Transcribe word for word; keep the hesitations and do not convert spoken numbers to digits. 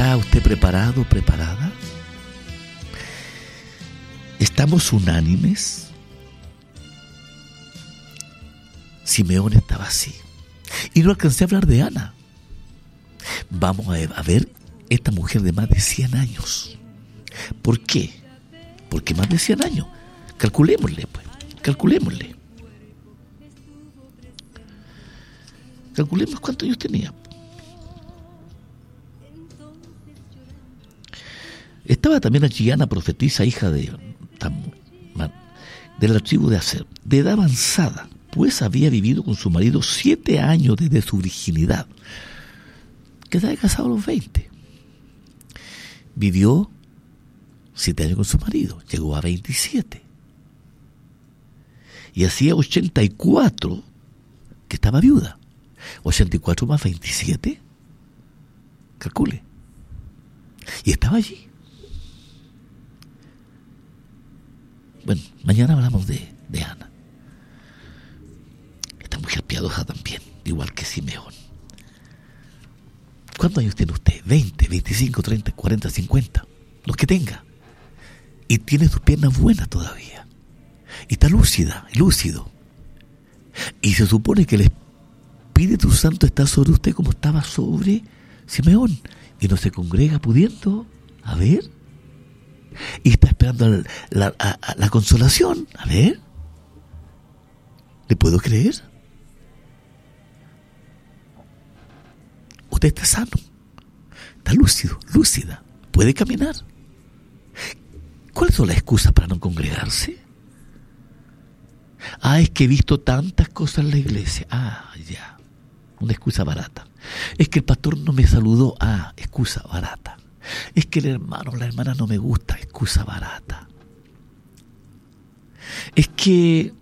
¿Está usted preparado, preparada? ¿Estamos unánimes? Simeón estaba así. Y no alcancé a hablar de Ana. Vamos a ver esta mujer de más de cien años. ¿Por qué? Porque más de cien años. Calculémosle, pues. Calculémosle. Calculemos cuántos años tenía. Estaba también allí Ana, profetisa, hija de de la tribu de Aser, de edad avanzada, pues había vivido con su marido siete años desde su virginidad, que estaba casado a los veinte. Vivió siete años con su marido, llegó a veintisiete. Y hacía ochenta y cuatro que estaba viuda. ochenta y cuatro más veintisiete, calcule. Y estaba allí. Bueno, mañana hablamos de, de Ana. Esta mujer piadosa también, igual que Simeón. ¿Cuántos años tiene usted? veinte, veinticinco, treinta, cuarenta, cincuenta. Los que tenga. Y tiene sus piernas buenas todavía. Y está lúcida, lúcido. Y se supone que el Espíritu Santo está sobre usted como estaba sobre Simeón. Y no se congrega pudiendo, a ver. Y está esperando la, la, la, la consolación, a ver. ¿Le puedo creer? Usted está sano, está lúcido, lúcida, puede caminar. ¿Cuáles son las excusas para no congregarse? Ah, es que he visto tantas cosas en la iglesia. Ah, ya, una excusa barata. Es que el pastor no me saludó. Ah, excusa barata. Es que el hermano o la hermana no me gusta. Excusa barata. Es que